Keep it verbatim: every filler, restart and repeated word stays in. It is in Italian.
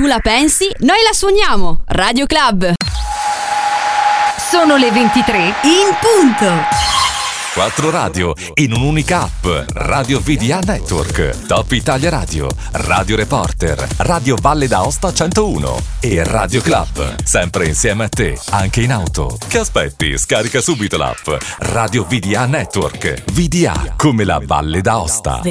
tu la pensi, noi la suoniamo. Radio Club. Sono le ventitré in punto. Quattro radio in un'unica app. Radio V D A Network, Top Italia Radio, Radio Reporter, Radio Valle d'Aosta centouno e Radio Club. Sempre insieme a te, anche in auto. Che aspetti? Scarica subito l'app. Radio V D A Network. V D A come la Valle d'Aosta.